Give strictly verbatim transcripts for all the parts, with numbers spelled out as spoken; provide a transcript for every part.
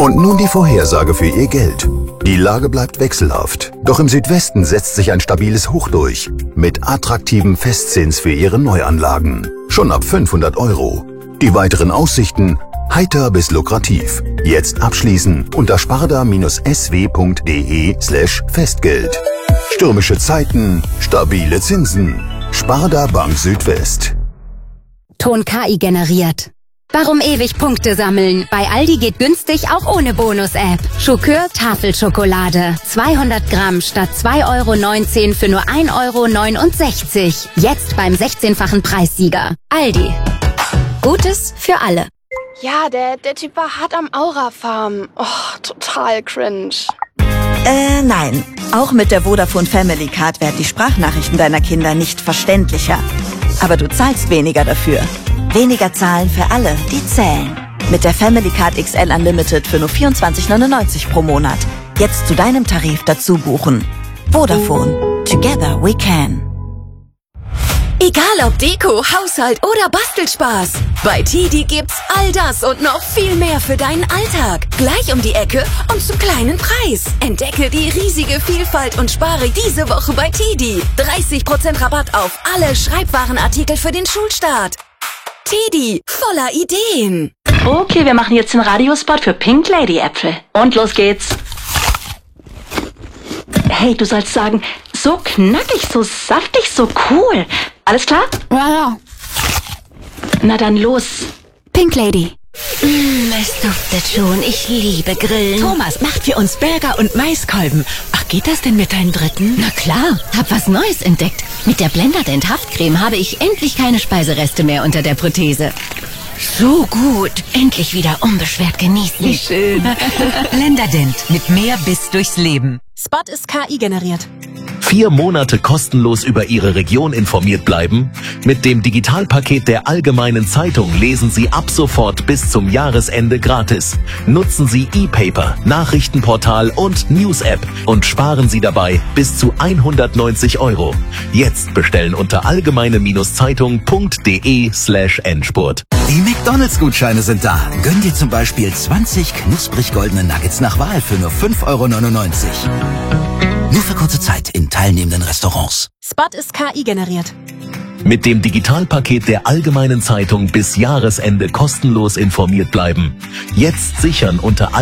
Und nun die Vorhersage für Ihr Geld. Die Lage bleibt wechselhaft, doch im Südwesten setzt sich ein stabiles Hoch durch, mit attraktivem Festzins für Ihre Neuanlagen. Schon ab fünfhundert Euro. Die weiteren Aussichten heiter bis lukrativ. Jetzt abschließen unter sparda-sw.de slash Festgeld. Stürmische Zeiten, stabile Zinsen. Sparda Bank Südwest. Ton K I generiert. Warum ewig Punkte sammeln? Bei Aldi geht günstig auch ohne Bonus-App. Schokör Tafelschokolade. zweihundert Gramm statt zwei Euro neunzehn für nur ein Euro neunundsechzig. Jetzt beim sechzehnfachen Preissieger. Aldi. Gutes für alle. Ja, der, der Typ war hart am Aura-Farm. Oh, total cringe. Äh, nein. Auch mit der Vodafone Family Card werden die Sprachnachrichten deiner Kinder nicht verständlicher. Aber du zahlst weniger dafür. Weniger zahlen für alle, die zählen. Mit der Family Card X L Unlimited für nur vierundzwanzig neunundneunzig pro Monat. Jetzt zu deinem Tarif dazu buchen. Vodafone. Together we can. Egal ob Deko, Haushalt oder Bastelspaß. Bei Tidi gibt's all das und noch viel mehr für deinen Alltag. Gleich um die Ecke und zum kleinen Preis. Entdecke die riesige Vielfalt und spare diese Woche bei Tidi. dreißig Prozent Rabatt auf alle Schreibwarenartikel für den Schulstart. Tidi, voller Ideen. Okay, wir machen jetzt den Radiospot für Pink Lady Äpfel. Und los geht's. Hey, du sollst sagen, so knackig, so saftig, so cool. Alles klar? Ja, ja. Na dann los. Pink Lady. Mm, es duftet schon. Ich liebe Grillen. Thomas macht für uns Burger und Maiskolben. Ach, geht das denn mit deinen Dritten? Na klar, hab was Neues entdeckt. Mit der Blenderdent Haftcreme habe ich endlich keine Speisereste mehr unter der Prothese. So gut. Endlich wieder unbeschwert genießen. Wie schön. Blenderdent. Mit mehr Biss durchs Leben. Spot ist K I generiert. Vier Monate kostenlos über Ihre Region informiert bleiben? Mit dem Digitalpaket der Allgemeinen Zeitung lesen Sie ab sofort bis zum Jahresende gratis. Nutzen Sie E-Paper, Nachrichtenportal und News-App und sparen Sie dabei bis zu hundertneunzig Euro. Jetzt bestellen unter allgemeine-zeitung.de slash Endspurt. Die McDonalds-Gutscheine sind da. Gönn dir zum Beispiel zwanzig knusprig goldene Nuggets nach Wahl für nur fünf Euro neunundneunzig. Nur für kurze Zeit in teilnehmenden Restaurants. Spot ist K I generiert. Mit dem Digitalpaket der Allgemeinen Zeitung bis Jahresende kostenlos informiert bleiben. Jetzt sichern unter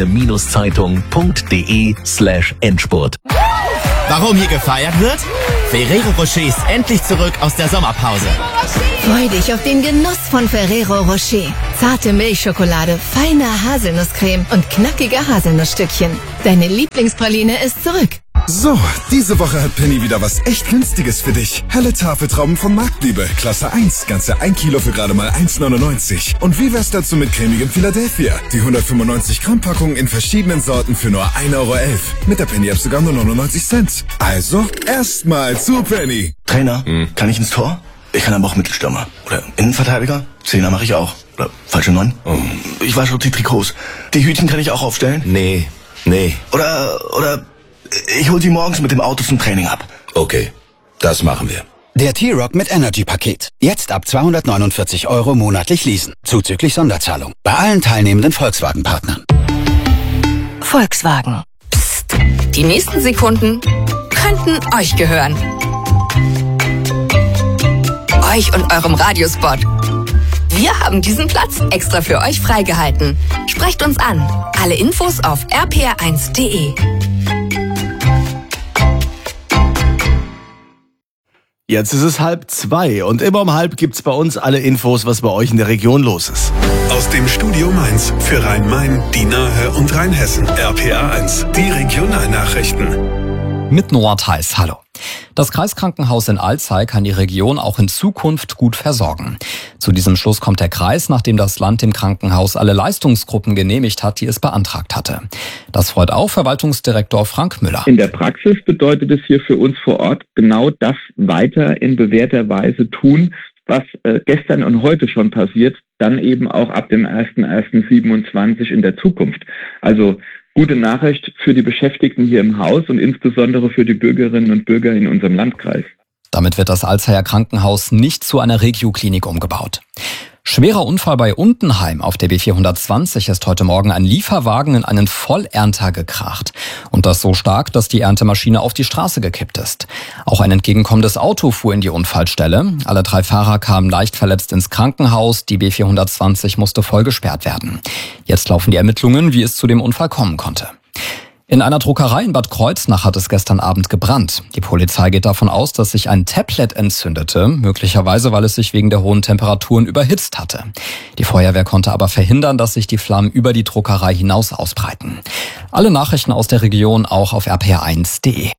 allgemeine-zeitung.de slash Endspurt. Warum hier gefeiert wird? Ferrero Rocher ist endlich zurück aus der Sommerpause. Freu dich auf den Genuss von Ferrero Rocher. Zarte Milchschokolade, feine Haselnusscreme und knackige Haselnussstückchen. Deine Lieblingspraline ist zurück. So, diese Woche hat Penny wieder was echt Günstiges für dich. Helle Tafeltrauben von Marktliebe, Klasse eins, ganze ein Kilo für gerade mal eins neunundneunzig. Und wie wär's dazu mit cremigem Philadelphia? Die hundertfünfundneunzig Gramm Packung in verschiedenen Sorten für nur ein Euro elf. Mit der Penny-App sogar nur neunundneunzig Cent. Also, erstmal zu Penny. Trainer, hm. kann ich ins Tor? Ich kann aber auch Mittelstürmer. Oder Innenverteidiger? Zehner mache ich auch. Oder falsche Neun? Oh. Ich wasche auch die Trikots. Die Hütchen kann ich auch aufstellen? Nee, nee. Oder, oder... Ich hol die morgens mit dem Auto zum Training ab. Okay, das machen wir. Der T-Rock mit Energy-Paket. Jetzt ab zweihundertneunundvierzig Euro monatlich leasen. Zuzüglich Sonderzahlung. Bei allen teilnehmenden Volkswagen-Partnern. Volkswagen. Psst. Die nächsten Sekunden könnten euch gehören. Euch und eurem Radiospot. Wir haben diesen Platz extra für euch freigehalten. Sprecht uns an. Alle Infos auf r p r eins punkt d e. Jetzt ist es halb zwei und immer um halb gibt's bei uns alle Infos, was bei euch in der Region los ist. Aus dem Studio Mainz für Rhein-Main, die Nahe und Rheinhessen. R P R eins, die Regionalnachrichten. Mit Noah Theis, hallo. Das Kreiskrankenhaus in Alzey kann die Region auch in Zukunft gut versorgen. Zu diesem Schluss kommt der Kreis, nachdem das Land dem Krankenhaus alle Leistungsgruppen genehmigt hat, die es beantragt hatte. Das freut auch Verwaltungsdirektor Frank Müller. In der Praxis bedeutet es hier für uns vor Ort genau das weiter in bewährter Weise tun, was äh, gestern und heute schon passiert, dann eben auch ab dem erster erster siebenundzwanzig in der Zukunft. Also gute Nachricht für die Beschäftigten hier im Haus und insbesondere für die Bürgerinnen und Bürger in unserem Landkreis. Damit wird das Alzeyer Krankenhaus nicht zu einer Regioklinik umgebaut. Schwerer Unfall bei Untenheim. Auf der B vierhundertzwanzig ist heute Morgen ein Lieferwagen in einen Vollernter gekracht. Und das so stark, dass die Erntemaschine auf die Straße gekippt ist. Auch ein entgegenkommendes Auto fuhr in die Unfallstelle. Alle drei Fahrer kamen leicht verletzt ins Krankenhaus. Die B vierhundertzwanzig musste voll gesperrt werden. Jetzt laufen die Ermittlungen, wie es zu dem Unfall kommen konnte. In einer Druckerei in Bad Kreuznach hat es gestern Abend gebrannt. Die Polizei geht davon aus, dass sich ein Tablet entzündete, möglicherweise weil es sich wegen der hohen Temperaturen überhitzt hatte. Die Feuerwehr konnte aber verhindern, dass sich die Flammen über die Druckerei hinaus ausbreiten. Alle Nachrichten aus der Region auch auf r p r eins punkt de.